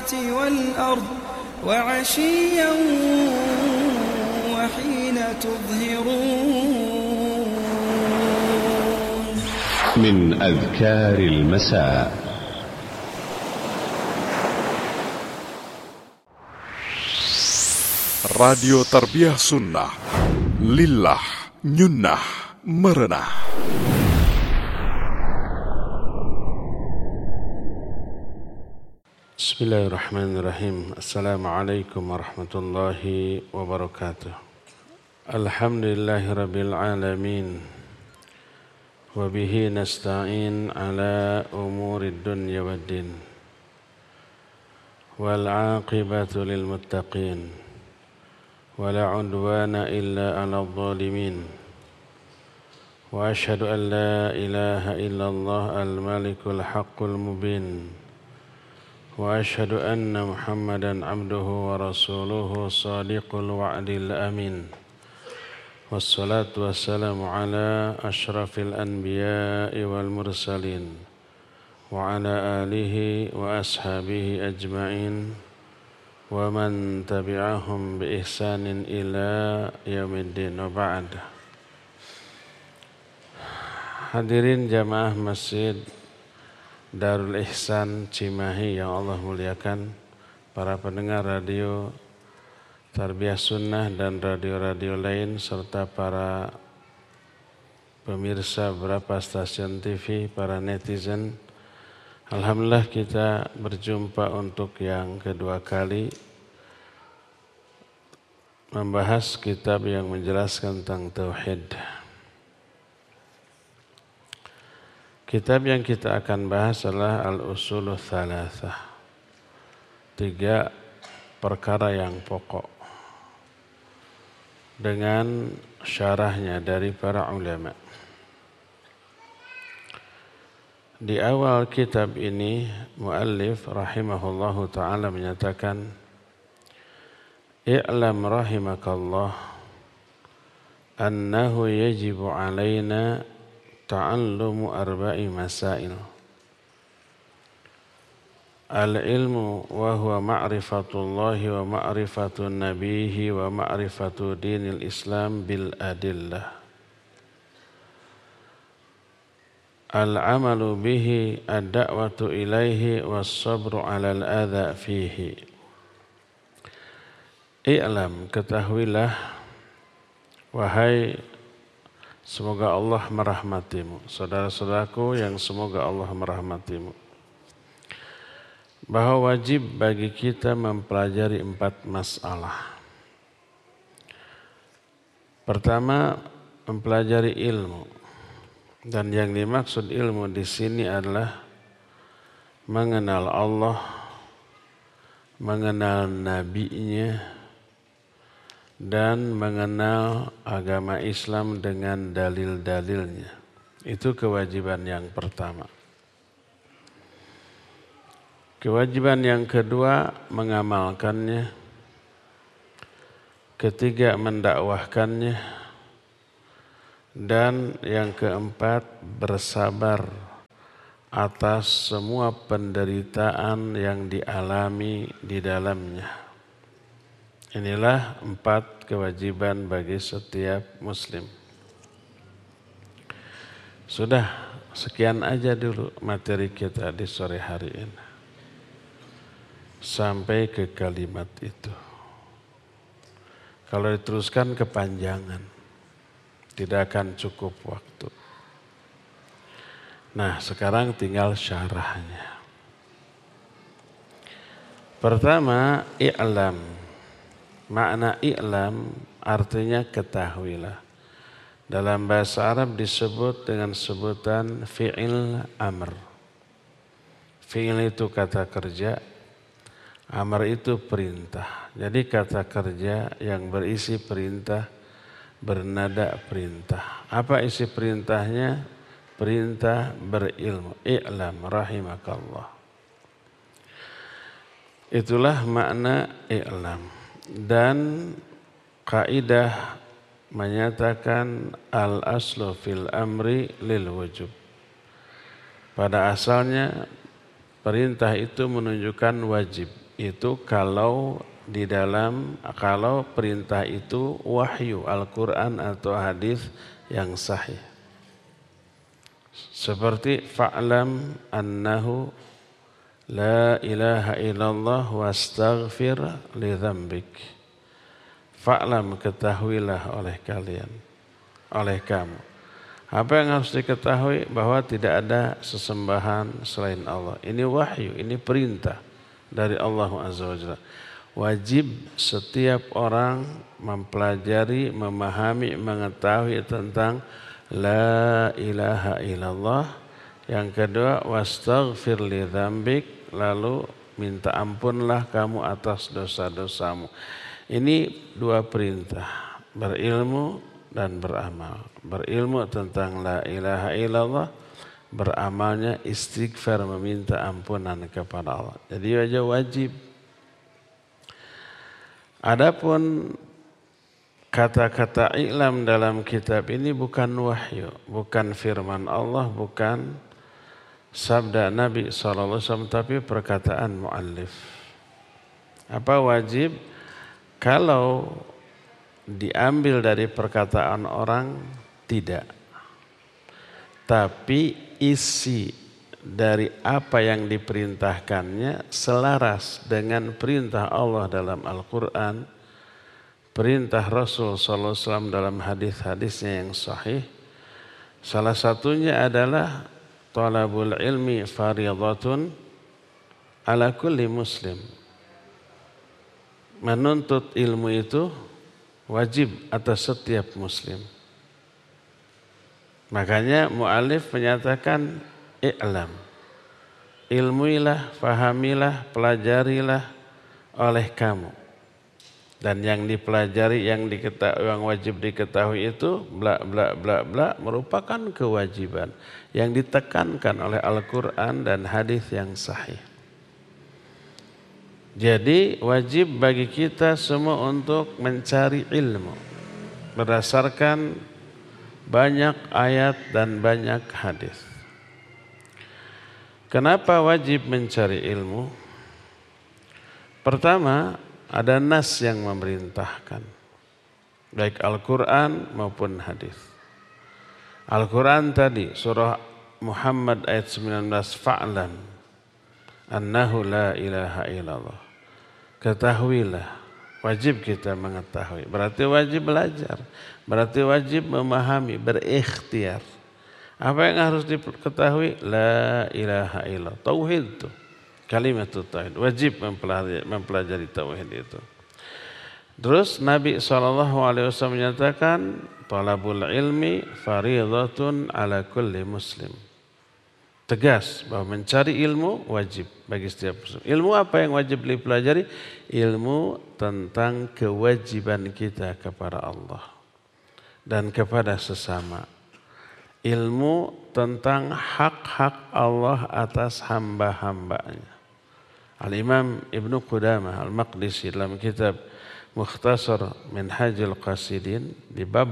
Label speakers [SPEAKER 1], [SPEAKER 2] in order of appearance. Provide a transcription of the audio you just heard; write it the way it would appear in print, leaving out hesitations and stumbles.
[SPEAKER 1] السماوات والأرض وعشيا وحين تظهرون.
[SPEAKER 2] من أذكار المساء.
[SPEAKER 3] Radio Tarbiyah Sunnah Lillah Nyunnah Merenah.
[SPEAKER 4] Bismillahirrahmanirrahim. Assalamualaikum warahmatullahi wabarakatuh. Alhamdulillahi rabbil alamin. Wabihi nasta'in ala umurid dunya waddin. Wal aqibatu lil muttaqin. Wala udwana illa ala zalimin. Wa ashhadu an la ilaha illallah al-malikul haqqul mubin. Wa ashhadu anna Muhammadan abduhu wa rasuluhu sadiqul wa'dil amin. Wassalatu wassalamu ala ashrafil anbiya'i wal mursalin wa ala alihi wa ashabihi ajma'in wa man tabi'ahum bi ihsanin ila yaumiddin wa ba'd. Hadirin jamaah Masjid Darul Ihsan Cimahi yang Allah muliakan, para pendengar radio Tarbiyah Sunnah dan radio-radio lain, serta para pemirsa beberapa stasiun TV, para netizen. Alhamdulillah kita berjumpa untuk yang kedua kali membahas kitab yang menjelaskan tentang Tauhid. Kitab yang kita akan bahas adalah Al-Usulul Thalathah, 3 perkara yang pokok, dengan syarahnya dari para ulama. Di awal kitab ini, muallif rahimahullahu ta'ala menyatakan, I'lam rahimakallah annahu yajibu alaina ta'allumu arba'i masail. Al-ilmu wa huwa ma'rifatullahi wa ma'rifatu nabihi wa ma'rifatu dinil Islam bil adillah. Al-amalu bihi ad-da'watu ilaihi was-sabru 'alal adza fihi. I'lam, ketahuilah wahai, semoga Allah merahmatimu, saudara-saudaraku yang semoga Allah merahmatimu, bahwa wajib bagi kita mempelajari 4 masalah. Pertama, mempelajari ilmu, dan yang dimaksud ilmu di sini adalah mengenal Allah, mengenal nabinya, dan mengenal agama Islam dengan dalil-dalilnya. Itu kewajiban yang pertama. Kewajiban yang kedua, mengamalkannya. Ketiga, mendakwahkannya. Dan yang keempat, bersabar atas semua penderitaan yang dialami di dalamnya. Inilah 4 kewajiban bagi setiap muslim. Sudah, sekian aja dulu materi kita di sore hari ini. Sampai ke kalimat itu. Kalau diteruskan kepanjangan, tidak akan cukup waktu. Nah, sekarang tinggal syarahnya. Pertama, i'lam. Makna i'lam artinya ketahuilah. Dalam bahasa Arab disebut dengan sebutan fi'il amr. Fi'il itu kata kerja, amr itu perintah. Jadi kata kerja yang berisi perintah, bernada perintah. Apa isi perintahnya? Perintah berilmu. I'lam rahimakallah. Itulah makna i'lam. Dan kaidah menyatakan al-aslu fil amri lil wujub. Pada asalnya perintah itu menunjukkan wajib. itu kalau perintah itu wahyu Al-Quran atau hadis yang sahih. Seperti fa'lam annahu la ilaha illallah wastaghfir li dzambik. Fa'lam, ketahuilah oleh kamu. Apa yang harus diketahui? Bahwa tidak ada sesembahan selain Allah. Ini wahyu, ini perintah dari Allah Azza wa Jalla. Wajib setiap orang mempelajari, memahami, mengetahui tentang la ilaha illallah. Yang kedua, wastaghfir li dzambik, lalu minta ampunlah kamu atas dosa-dosamu. Ini dua perintah, berilmu dan beramal. Berilmu tentang la ilaha illallah, beramalnya istighfar, meminta ampunan kepada Allah. Jadi wajib. Adapun kata-kata i'lam dalam kitab ini bukan wahyu, bukan firman Allah, bukan sabda Nabi SAW, tapi perkataan muallif. Apa wajib? Kalau diambil dari perkataan orang, tidak. Tapi isi dari apa yang diperintahkannya selaras dengan perintah Allah dalam Al-Quran, perintah Rasul SAW dalam hadis-hadisnya yang sahih. Salah satunya adalah talabul ilmi fardhatun ala kulli muslim. Menuntut ilmu itu wajib atas setiap muslim. Makanya mu'alif menyatakan i'lam. Ilmuilah, fahamilah, pelajarilah oleh kamu. Dan yang dipelajari, yang diketahui, yang wajib diketahui itu bla bla bla bla merupakan kewajiban yang ditekankan oleh Al-Quran dan hadis yang sahih. Jadi wajib bagi kita semua untuk mencari ilmu berdasarkan banyak ayat dan banyak hadis. Kenapa wajib mencari ilmu? Pertama, ada nas yang memerintahkan, baik Al-Quran maupun hadis. Al-Quran tadi surah Muhammad ayat 19, fa'lam annahu la ilaha illallah. Ketahuilah, wajib kita mengetahui. Berarti wajib belajar, berarti wajib memahami, berikhtiar. Apa yang harus diketahui? La ilaha illallah. Tauhid itu, kalimat tauhid. Wajib mempelajari tauhid itu. Terus Nabi SAW menyatakan, talabul ilmi fardhatun ala kulli muslim. Tegas bahwa mencari ilmu wajib bagi setiap muslim. Ilmu apa yang wajib dipelajari? Ilmu tentang kewajiban kita kepada Allah dan kepada sesama. Ilmu tentang hak-hak Allah atas hamba-hambanya. Al-Imam Ibnu Qudamah Al-Maqdisi dalam kitab Mukhtasar Minhajul Qasidin di bab